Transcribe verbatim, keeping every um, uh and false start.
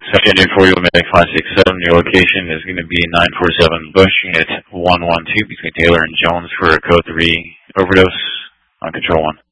Second for you, Medic five six seven. Your location is going to be nine four seven Bush, Unit one one two between Taylor and Jones for a code three overdose on Control one.